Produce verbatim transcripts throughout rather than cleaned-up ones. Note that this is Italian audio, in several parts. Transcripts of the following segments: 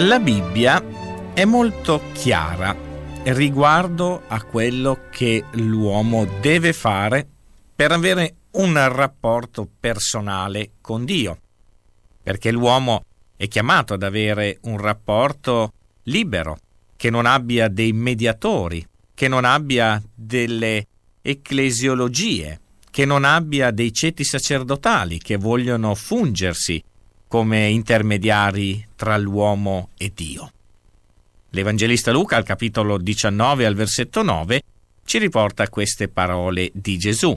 La Bibbia è molto chiara riguardo a quello che l'uomo deve fare per avere un rapporto personale con Dio, perché l'uomo è chiamato ad avere un rapporto libero, che non abbia dei mediatori, che non abbia delle ecclesiologie, che non abbia dei ceti sacerdotali che vogliono fungersi come intermediari tra l'uomo e Dio. L'Evangelista Luca, al capitolo diciannove, al versetto nove, ci riporta queste parole di Gesù.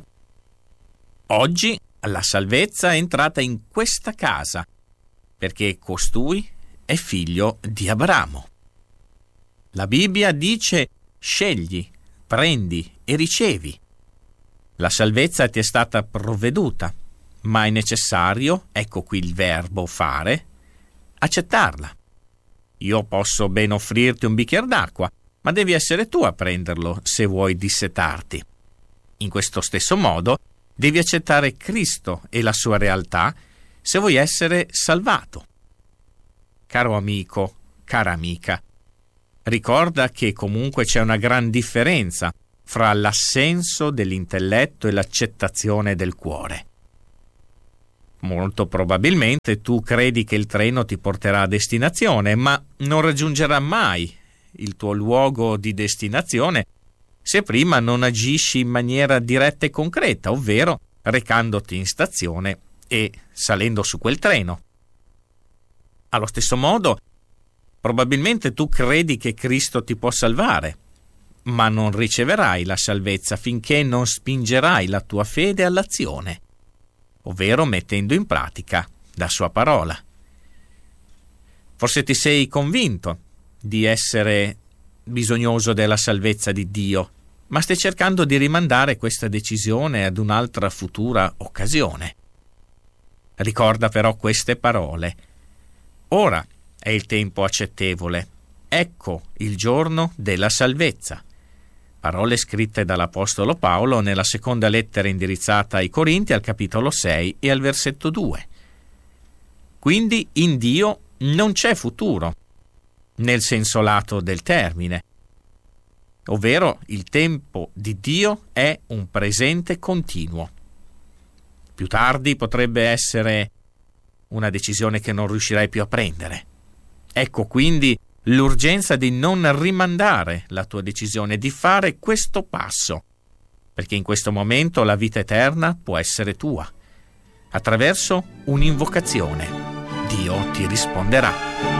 Oggi la salvezza è entrata in questa casa, perché costui è figlio di Abramo. La Bibbia dice: scegli, prendi e ricevi. La salvezza ti è stata provveduta, ma è necessario, ecco qui il verbo fare, accettarla. Io posso ben offrirti un bicchiere d'acqua, ma devi essere tu a prenderlo se vuoi dissetarti. In questo stesso modo devi accettare Cristo e la sua realtà se vuoi essere salvato. Caro amico, cara amica, ricorda che comunque c'è una gran differenza fra l'assenso dell'intelletto e l'accettazione del cuore. Molto probabilmente tu credi che il treno ti porterà a destinazione, ma non raggiungerà mai il tuo luogo di destinazione se prima non agisci in maniera diretta e concreta, ovvero recandoti in stazione e salendo su quel treno. Allo stesso modo, probabilmente tu credi che Cristo ti può salvare, ma non riceverai la salvezza finché non spingerai la tua fede all'azione, ovvero mettendo in pratica la sua parola. Forse ti sei convinto di essere bisognoso della salvezza di Dio, ma stai cercando di rimandare questa decisione ad un'altra futura occasione. Ricorda però queste parole: ora è il tempo accettevole, ecco il giorno della salvezza. Parole scritte dall'Apostolo Paolo nella seconda lettera indirizzata ai Corinti, al capitolo sei e al versetto due. Quindi in Dio non c'è futuro, nel senso lato del termine, ovvero il tempo di Dio è un presente continuo. Più tardi potrebbe essere una decisione che non riuscirai più a prendere. Ecco quindi l'urgenza di non rimandare la tua decisione, di fare questo passo, perché in questo momento la vita eterna può essere tua. Attraverso un'invocazione, Dio ti risponderà.